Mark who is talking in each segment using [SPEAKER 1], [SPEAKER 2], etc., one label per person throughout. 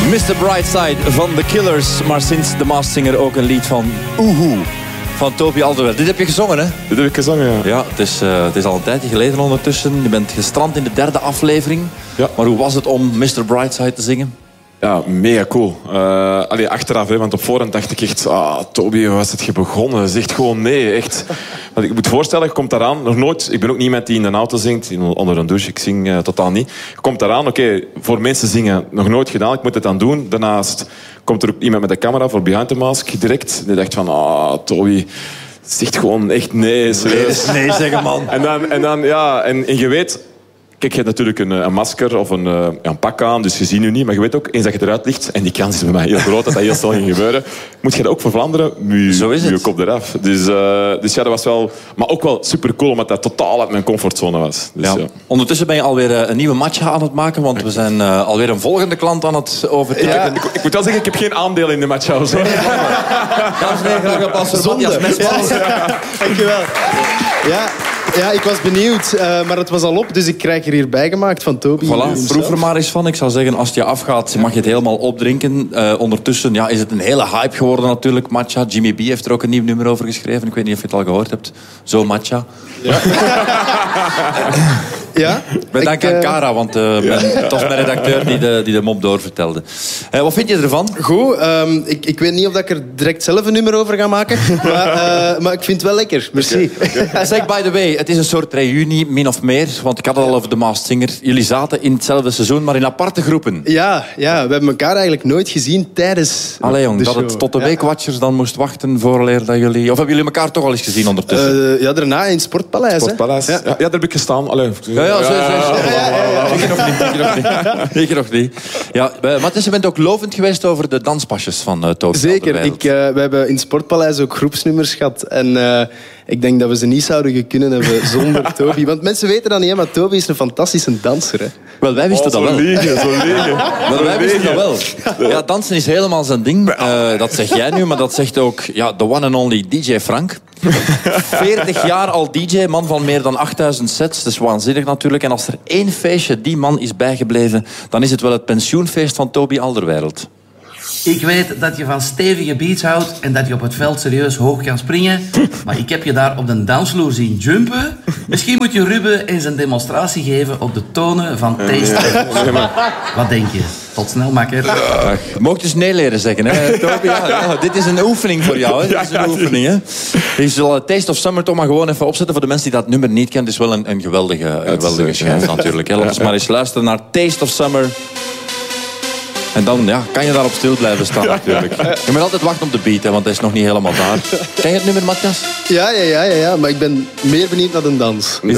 [SPEAKER 1] Mr. Brightside van The Killers, maar sinds The Masked Singer ook een lied van Oehoe van Toby Alderweireld. Dit heb je gezongen, hè?
[SPEAKER 2] Dit heb ik gezongen, ja.
[SPEAKER 1] Ja, het is al een tijdje geleden ondertussen. Je bent gestrand in de 3e aflevering.
[SPEAKER 2] Ja.
[SPEAKER 1] Maar hoe was het om Mr. Brightside te zingen?
[SPEAKER 2] Ja, mega cool. Achteraf, hè, want op voorhand dacht ik echt... Toby, hoe was het je begonnen? Dat is echt gewoon nee, echt. Want ik moet voorstellen, je komt daaraan, nog nooit... Ik ben ook niet iemand die in de auto zingt, onder een douche. Ik zing totaal niet. Je komt daaraan, oké, voor mensen zingen, nog nooit gedaan. Ik moet het dan doen. Daarnaast komt er ook iemand met de camera voor Behind the Mask direct. Die dacht van, Toby... Zegt gewoon echt nee, serieus.
[SPEAKER 1] Nee zeggen, man.
[SPEAKER 2] En je weet... Kijk, je hebt natuurlijk een masker of een pak aan, dus je ziet nu niet. Maar je weet ook, eens dat je eruit ligt, en die kans is bij mij heel groot dat dat heel snel ging gebeuren, moet je dat ook voor Vlaanderen je kop eraf. Dus ja, dat was wel... Maar ook wel supercool, omdat dat totaal uit mijn comfortzone was. Dus, ja.
[SPEAKER 1] Ondertussen ben je alweer een nieuwe matcha aan het maken, want we zijn alweer een volgende klant aan het overtikken.
[SPEAKER 2] Ja. Ik moet wel zeggen, ik heb geen aandeel in de matcha. Dames
[SPEAKER 1] en heren, graag applaus voor Matthias Mestmans.
[SPEAKER 3] Ja. Dankjewel. Ja, ik was benieuwd, maar het was al op, dus ik krijg er hier bijgemaakt van Toby.
[SPEAKER 1] Voilà, proef er maar eens van. Ik zou zeggen, als het je afgaat, mag je het helemaal opdrinken. Ondertussen is het een hele hype geworden natuurlijk, matcha. Jimmy B heeft er ook een nieuw nummer over geschreven. Ik weet niet of je het al gehoord hebt. Zo matcha. Ja.
[SPEAKER 3] Ja?
[SPEAKER 1] Wij danken aan Cara, want het was mijn redacteur die de mop doorvertelde. Wat vind je ervan?
[SPEAKER 3] Goed, ik weet niet of ik er direct zelf een nummer over ga maken, maar ik vind het wel lekker. Merci.
[SPEAKER 1] Okay. Zeg, by the way, het is een soort reunie, min of meer, want ik had het al over The Masked Singer. Jullie zaten in hetzelfde seizoen, maar in aparte groepen.
[SPEAKER 3] Ja, we hebben elkaar eigenlijk nooit gezien tijdens
[SPEAKER 1] Allee, jong,
[SPEAKER 3] de
[SPEAKER 1] dat
[SPEAKER 3] show.
[SPEAKER 1] het tot de Weekwatchers dan moest wachten vooraleer dat jullie... Of hebben jullie elkaar toch al eens gezien ondertussen?
[SPEAKER 3] Daarna in het Sportpaleis.
[SPEAKER 2] Sportpaleis. Ja, daar heb ik gestaan. Allee.
[SPEAKER 1] Ik nog niet. Ja, Matthias, je bent ook lovend geweest over de danspasjes van Toby.
[SPEAKER 3] Zeker. We hebben in het Sportpaleis ook groepsnummers gehad. En ik denk dat we ze niet zouden kunnen hebben zonder Toby. Want mensen weten dat niet, maar Toby is een fantastische danser. Hè.
[SPEAKER 1] Wel, wij wisten dat wel.
[SPEAKER 2] Zo liegen.
[SPEAKER 1] Wel, wij wisten dat wel. Ja, dansen is helemaal zijn ding. Dat zeg jij nu, maar dat zegt ook the one and only DJ Frank. 40 jaar al DJ, man van meer dan 8000 sets. Dat is waanzinnig natuurlijk. En als er één feestje die man is bijgebleven, dan is het wel het pensioenfeest van Toby Alderweireld.
[SPEAKER 4] Ik weet dat je van stevige beats houdt en dat je op het veld serieus hoog kan springen. Maar ik heb je daar op de dansvloer zien jumpen. Misschien moet je Ruben eens een demonstratie geven op de tonen van Taste. Wat denk je? Tot snel, makker.
[SPEAKER 1] Je mocht dus nee leren zeggen, hè, Toby? Ja, dit is een oefening voor jou, hè? Dit is een oefening, hè? Je zal Taste of Summer toch maar gewoon even opzetten voor de mensen die dat nummer niet kennen. Het is wel een geweldige schijf natuurlijk. Hè? Laten we maar eens luisteren naar Taste of Summer. En dan kan je daarop stil blijven staan natuurlijk. Je moet altijd wachten op de beat, hè, want hij is nog niet helemaal daar. Ken je het nummer, Matthias?
[SPEAKER 3] Ja, maar ik ben meer benieuwd naar de dans.
[SPEAKER 1] Is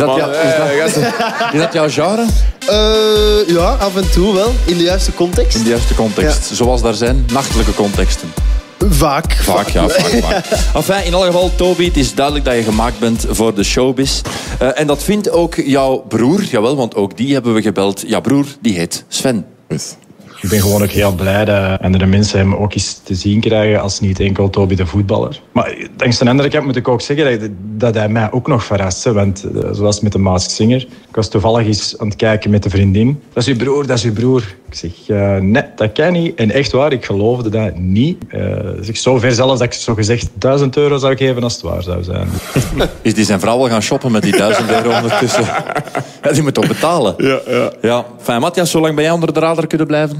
[SPEAKER 1] dat jouw genre?
[SPEAKER 3] Ja, af en toe wel. In de juiste context.
[SPEAKER 1] In de juiste context. Ja. Zoals daar zijn nachtelijke contexten.
[SPEAKER 3] Vaak.
[SPEAKER 1] Enfin, in alle geval, Toby, het is duidelijk dat je gemaakt bent voor de showbiz. En dat vindt ook jouw broer, jawel, want ook die hebben we gebeld. Jouw broer, die heet Sven.
[SPEAKER 2] Yes.
[SPEAKER 5] Ik ben gewoon ook heel blij dat andere mensen hem ook eens te zien krijgen als niet enkel Toby de voetballer. Maar langs de andere kant moet ik ook zeggen dat hij mij ook nog verrast. Hè, want zoals met de Masked Singer. Ik was toevallig eens aan het kijken met een vriendin. Dat is uw broer. Ik zeg, nee, dat kan niet. En echt waar, ik geloofde dat niet. Zeg, zo ver zelfs dat ik zo gezegd €1000 zou geven als het waar zou zijn.
[SPEAKER 1] Is die zijn vrouw wel gaan shoppen met die €1000 ondertussen? Ja, die moet toch betalen? Ja. Fijn, Matthias, zo lang ben jij onder de radar kunnen blijven?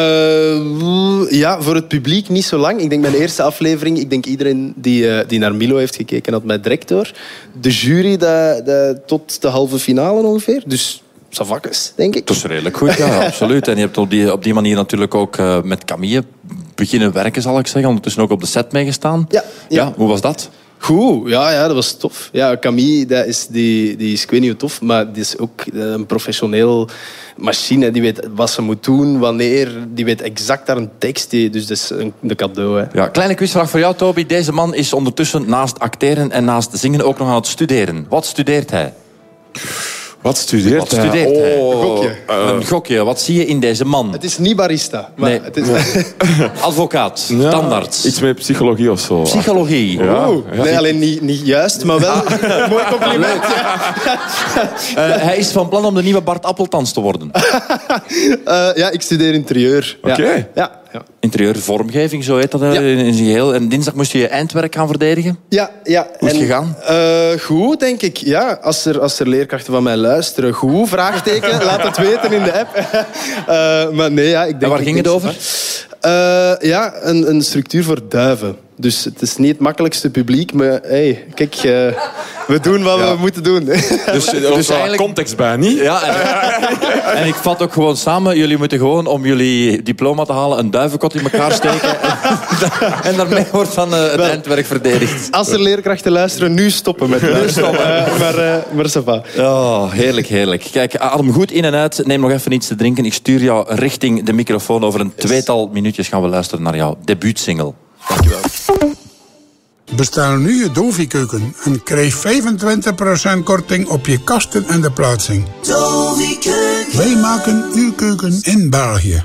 [SPEAKER 3] Ja, voor het publiek niet zo lang. Ik denk mijn eerste aflevering, ik denk iedereen die naar Milo heeft gekeken had mij direct door. De jury tot de halve finale ongeveer. Dus savakkes, denk ik.
[SPEAKER 1] Dat is redelijk goed, ja, absoluut. En je hebt op die manier natuurlijk ook met Camille beginnen werken, zal ik zeggen. Ondertussen ook op de set meegestaan. Ja, hoe was dat?
[SPEAKER 3] Goed, ja, dat was tof. Ja, Camille, die is, ik weet niet hoe tof, maar die is ook een professioneel machine. Die weet wat ze moet doen, wanneer. Die weet exact daar een tekst. Dus dat is een cadeau. Hè.
[SPEAKER 1] Ja, kleine quizvraag voor jou, Toby. Deze man is ondertussen naast acteren en naast zingen ook nog aan het studeren. Wat studeert hij?
[SPEAKER 2] Wat studeert
[SPEAKER 1] Wat studeert hij?
[SPEAKER 3] Gokje.
[SPEAKER 1] Een gokje. Wat zie je in deze man?
[SPEAKER 3] Het is niet barista. Maar
[SPEAKER 1] Nee.
[SPEAKER 3] het is...
[SPEAKER 1] Advocaat,
[SPEAKER 2] Ja,
[SPEAKER 1] tandarts,
[SPEAKER 2] iets met psychologie of zo.
[SPEAKER 1] psychologie.
[SPEAKER 2] Ja.
[SPEAKER 3] Nee, alleen niet juist, maar wel... Mooi compliment.
[SPEAKER 1] Hij is van plan om de nieuwe Bart Appeltans te worden.
[SPEAKER 3] Ja, ik studeer interieur.
[SPEAKER 2] Oké.
[SPEAKER 3] Ja.
[SPEAKER 1] Interieurvormgeving, zo heet dat in zijn geheel. En dinsdag moest je je eindwerk gaan verdedigen.
[SPEAKER 3] Ja.
[SPEAKER 1] Hoe is het gegaan?
[SPEAKER 3] Goed, denk ik. Ja, als er leerkrachten van mij luisteren. Goed, vraagteken. Laat het weten in de app. Maar nee, ja, ik denk...
[SPEAKER 1] En waar ging het over?
[SPEAKER 3] Ja, een structuur voor duiven. Dus het is niet het makkelijkste publiek, maar hey, kijk, we doen wat we moeten doen.
[SPEAKER 2] Dus eigenlijk context bij, niet?
[SPEAKER 1] Ja, en ik vat ook gewoon samen. Jullie moeten gewoon, om jullie diploma te halen, een duivenkot in elkaar steken. En daarmee wordt dan het eindwerk verdedigd.
[SPEAKER 3] Als er leerkrachten luisteren, nu stoppen met maar ça va.
[SPEAKER 1] Oh, heerlijk, heerlijk. Kijk, adem goed in en uit. Neem nog even iets te drinken. Ik stuur jou richting de microfoon. Over een tweetal minuutjes gaan we luisteren naar jouw debuutsingle. Dankjewel.
[SPEAKER 6] Bestel nu je Dovi-keuken en krijg 25% korting op je kasten en de plaatsing. Dovi-keuken. Wij maken uw keuken in België.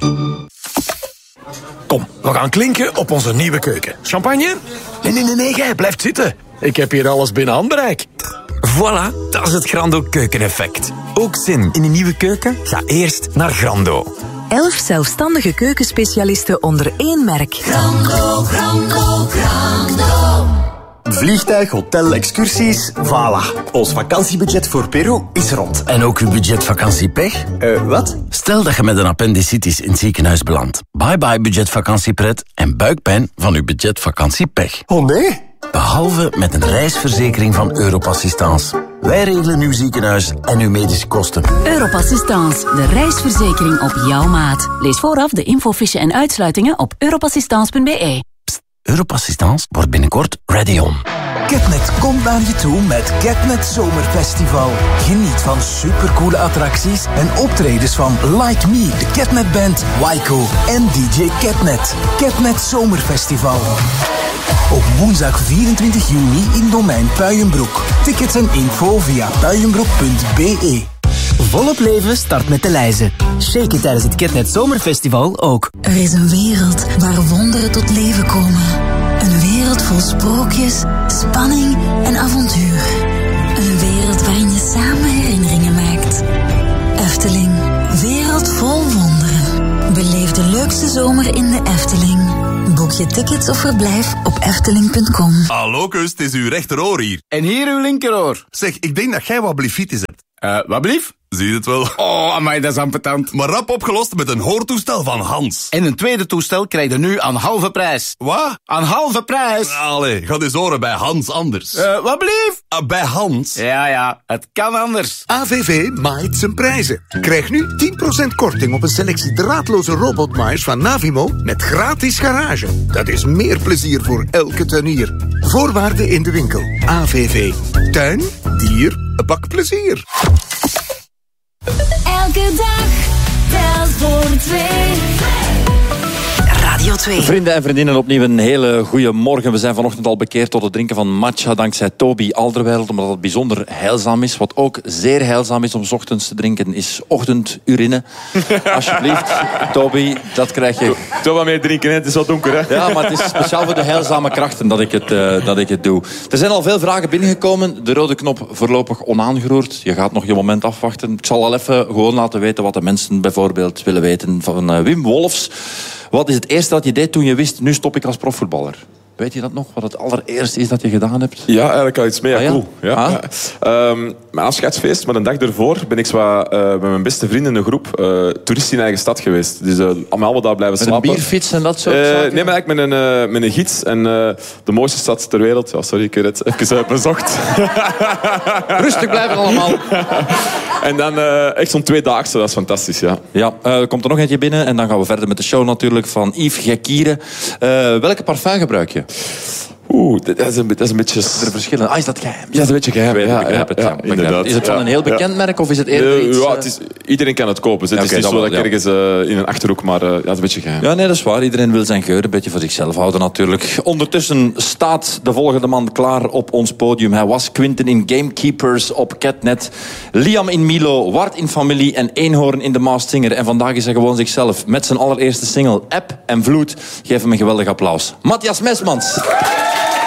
[SPEAKER 7] Kom, we gaan klinken op onze nieuwe keuken. Champagne? Nee, jij blijft zitten. Ik heb hier alles binnen handbereik.
[SPEAKER 8] Voilà, dat is het Grando keukeneffect. Ook zin in een nieuwe keuken? Ga eerst naar Grando.
[SPEAKER 9] 11 zelfstandige keukenspecialisten onder één merk.
[SPEAKER 10] Grando. Vliegtuig, hotel, excursies, voilà. Ons vakantiebudget voor Peru is rond.
[SPEAKER 8] En ook uw budget vakantiepech?
[SPEAKER 10] Wat?
[SPEAKER 8] Stel dat je met een appendicitis in het ziekenhuis belandt. Bye bye budget vakantiepret en buikpijn van uw budget vakantiepech.
[SPEAKER 10] Oh nee?
[SPEAKER 8] Behalve met een reisverzekering van Europassistance. Wij regelen uw ziekenhuis en uw medische kosten.
[SPEAKER 9] Europassistance, de reisverzekering op jouw maat. Lees vooraf de infofiche en uitsluitingen op europassistance.be.
[SPEAKER 8] Europassistance wordt binnenkort ready on.
[SPEAKER 11] Ketnet komt naar je toe met Ketnet Zomerfestival. Geniet van supercoole attracties en optredens van Like Me, de Ketnet Band, Waiko en DJ Ketnet. Ketnet Zomerfestival. Op woensdag 24 juni in Domein Puijenbroek. Tickets en info via puijenbroek.be.
[SPEAKER 12] Volop leven start met de lijzen. Shake it tijdens het Ketnet Zomerfestival ook.
[SPEAKER 13] Er is een wereld waar wonderen tot leven komen. Een wereld vol sprookjes, spanning en avontuur. Een wereld waarin je samen herinneringen maakt. Efteling, wereld vol wonderen. Beleef de leukste zomer in de Efteling. Boek je tickets of verblijf op efteling.com.
[SPEAKER 14] Hallo kus, het is uw rechteroor hier.
[SPEAKER 15] En hier uw linkeroor.
[SPEAKER 14] Zeg, ik denk dat jij wat blifitis hebt.
[SPEAKER 15] Wat blief?
[SPEAKER 14] Zie je het wel?
[SPEAKER 15] Oh, amai, dat is ambetant.
[SPEAKER 14] Maar rap opgelost met een hoortoestel van Hans.
[SPEAKER 15] En een tweede toestel krijg je nu aan halve prijs.
[SPEAKER 14] Wat?
[SPEAKER 15] Aan halve prijs?
[SPEAKER 14] Allee, ga eens horen bij Hans anders.
[SPEAKER 15] Wat blief?
[SPEAKER 14] Bij Hans.
[SPEAKER 15] Ja, het kan anders.
[SPEAKER 16] AVV maait zijn prijzen. Krijg nu 10% korting op een selectie draadloze robotmaaiers van Navimo met gratis garage. Dat is meer plezier voor elke tuinier. Voorwaarden in de winkel. AVV. Tuin, dier, bakplezier.
[SPEAKER 10] Elke dag telt voor 2.
[SPEAKER 9] Radio 2.
[SPEAKER 1] Vrienden en vriendinnen, opnieuw een hele goede morgen. We zijn vanochtend al bekeerd tot het drinken van matcha dankzij Toby Alderweireld, omdat het bijzonder heilzaam is. Wat ook zeer heilzaam is om 's ochtends te drinken, is ochtendurine. Alsjeblieft, Toby, dat krijg je.
[SPEAKER 2] Doe wat meer drinken, hè? Het is wat donker, hè?
[SPEAKER 1] Ja, maar het is speciaal voor de heilzame krachten dat ik het doe. Er zijn al veel vragen binnengekomen. De rode knop voorlopig onaangeroerd. Je gaat nog je moment afwachten. Ik zal al even gewoon laten weten wat de mensen bijvoorbeeld willen weten van Wim Wolfs. Wat is het eerste dat je deed toen je wist, nu stop ik als profvoetballer? Weet je dat nog? Wat het allereerste is dat je gedaan hebt?
[SPEAKER 2] Ja, eigenlijk al iets mee. Ja, cool. Ja,
[SPEAKER 1] ah?
[SPEAKER 2] ja. Mijn afscheidsfeest, maar een dag ervoor ben ik met mijn beste vrienden in een groep toerist in eigen stad geweest. Dus allemaal daar blijven slapen.
[SPEAKER 1] Met een bierfiets en dat soort zaken?
[SPEAKER 2] Nee, maar eigenlijk met een gids. En de mooiste stad ter wereld. Ja, sorry, ik heb het even bezocht.
[SPEAKER 1] Rustig blijven allemaal.
[SPEAKER 2] En dan echt zo'n 2-daagse, dat is fantastisch, ja.
[SPEAKER 1] Ja, er komt er nog eentje binnen en dan gaan we verder met de show natuurlijk van Yves Gekkieren. Welke parfum gebruik je?
[SPEAKER 2] Dat is een beetje...
[SPEAKER 1] Er verschillen. Is dat geheim?
[SPEAKER 2] Ja, dat is een beetje geheim.
[SPEAKER 1] Ik begrijp het.
[SPEAKER 2] Inderdaad.
[SPEAKER 1] Is het van een heel bekend merk of is het eerder iets...
[SPEAKER 2] iedereen kan het kopen. Het is niet zo dat ik ergens in een Achterhoek, maar dat is een beetje geheim.
[SPEAKER 1] Ja, nee, dat is waar. Iedereen wil zijn geur een beetje voor zichzelf houden natuurlijk. Ondertussen staat de volgende man klaar op ons podium. Hij was Quinten in Gamekeepers op Catnet, Liam in Milo, Wart in Familie en Eenhoorn in The Masked Singer. En vandaag is hij gewoon zichzelf met zijn allereerste single App en Vloed. Geef hem een geweldig applaus. Matthias Mesmans.